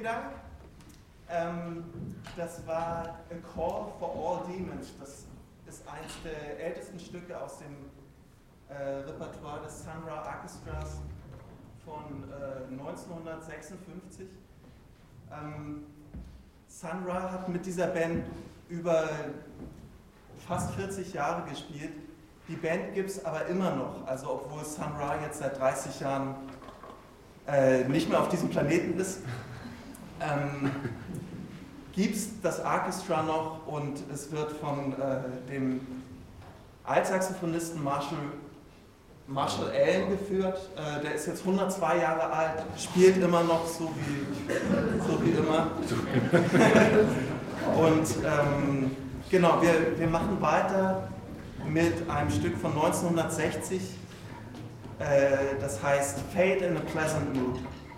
vielen Dank. Das war A Call for All Demons. Das ist eines der ältesten Stücke aus dem Repertoire des Sun Ra Orchestras von 1956. Sun Ra hat mit dieser Band über fast 40 Jahre gespielt. Die Band gibt es aber immer noch, also obwohl Sun Ra jetzt seit 30 Jahren nicht mehr auf diesem Planeten ist, gibt es das Orchestra noch und es wird von dem Altsaxophonisten Marshall Allen geführt. Der ist jetzt 102 Jahre alt, spielt immer noch so wie immer. Und genau, wir machen weiter mit einem Stück von 1960, das heißt Fate in a Pleasant Mood.